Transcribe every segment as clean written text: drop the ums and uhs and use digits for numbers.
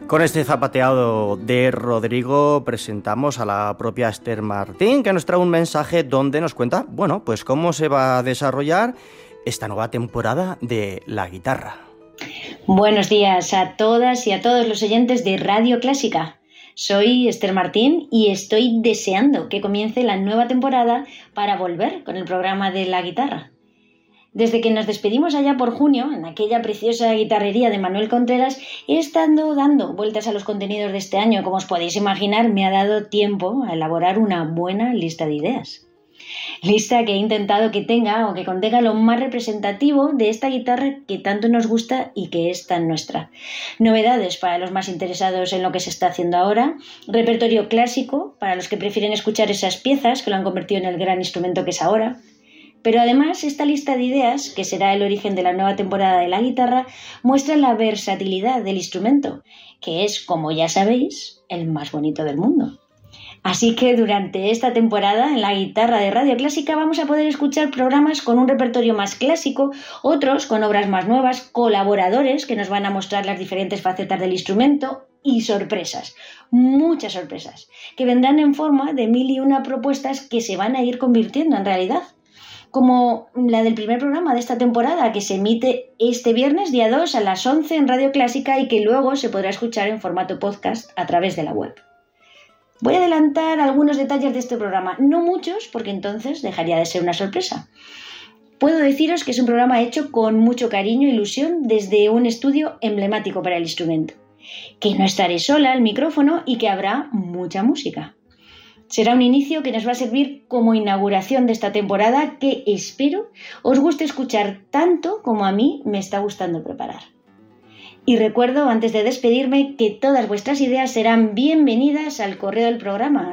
Con este zapateado de Rodrigo presentamos a la propia Esther Martín, que nos trae un mensaje donde nos cuenta, bueno, pues cómo se va a desarrollar esta nueva temporada de La Guitarra. Buenos días a todas y a todos los oyentes de Radio Clásica. Soy Esther Martín y estoy deseando que comience la nueva temporada para volver con el programa de La Guitarra. Desde que nos despedimos allá por junio, en aquella preciosa guitarrería de Manuel Contreras, he estado dando vueltas a los contenidos de este año. Como os podéis imaginar, me ha dado tiempo a elaborar una buena lista de ideas. Lista que he intentado que tenga o que contenga lo más representativo de esta guitarra que tanto nos gusta y que es tan nuestra. Novedades para los más interesados en lo que se está haciendo ahora, repertorio clásico para los que prefieren escuchar esas piezas que lo han convertido en el gran instrumento que es ahora. Pero además, esta lista de ideas, que será el origen de la nueva temporada de La Guitarra, muestra la versatilidad del instrumento, que es, como ya sabéis, el más bonito del mundo. Así que durante esta temporada, en La Guitarra de Radio Clásica, vamos a poder escuchar programas con un repertorio más clásico, otros con obras más nuevas, colaboradores que nos van a mostrar las diferentes facetas del instrumento y sorpresas, muchas sorpresas, que vendrán en forma de 1001 propuestas que se van a ir convirtiendo en realidad. Como la del primer programa de esta temporada, que se emite este viernes día 2 a las 11 en Radio Clásica y que luego se podrá escuchar en formato podcast a través de la web. Voy a adelantar algunos detalles de este programa, no muchos, porque entonces dejaría de ser una sorpresa. Puedo deciros que es un programa hecho con mucho cariño e ilusión desde un estudio emblemático para el instrumento, que no estaré sola al micrófono y que habrá mucha música. Será un inicio que nos va a servir como inauguración de esta temporada que espero os guste escuchar tanto como a mí me está gustando preparar. Y recuerdo, antes de despedirme, que todas vuestras ideas serán bienvenidas al correo del programa,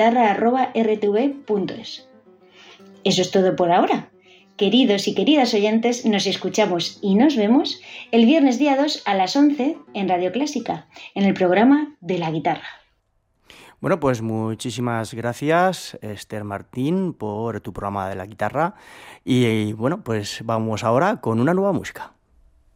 laguitarra@rtv.es. Eso es todo por ahora. Queridos y queridas oyentes, nos escuchamos y nos vemos el viernes día 2 a las 11 en Radio Clásica, en el programa de La Guitarra. Bueno, pues muchísimas gracias, Esther Martín, por tu programa de La Guitarra. Y bueno, pues vamos ahora con una nueva música.